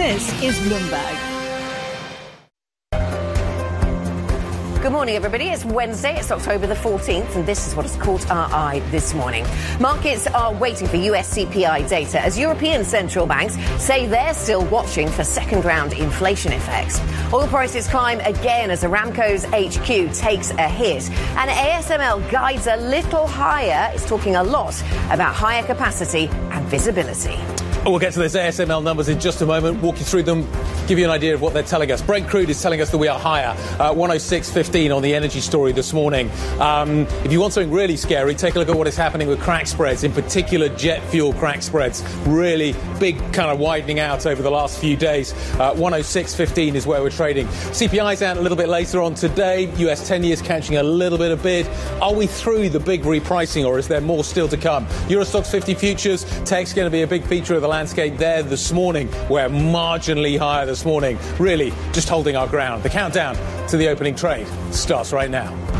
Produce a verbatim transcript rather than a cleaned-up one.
This is Bloomberg. Good morning, everybody. It's Wednesday. It's October the fourteenth, and this is what has caught our eye this morning. Markets are waiting for U S C P I data as European central banks say they're still watching for second-round inflation effects. Oil prices climb again as Aramco's H Q takes a hit, and A S M L guides a little higher. It's talking a lot about higher capacity and visibility. We'll get to those A S M L numbers in just a moment, walk you through them, give you an idea of what they're telling us. Brent crude is telling us that we are higher, uh, one oh six fifteen on the energy story this morning. Um, if you want something really scary, take a look at what is happening with crack spreads, in particular jet fuel crack spreads. Really big kind of widening out over the last few days. Uh, one oh six fifteen is where we're trading. C P I's out a little bit later on today. U S ten years catching a little bit of bid. Are we through the big repricing, or is there more still to come? Euro Stoxx fifty futures, tech's going to be a big feature of the landscape there this morning. We're marginally higher this morning, really just holding our ground. The countdown to the opening trade starts right now.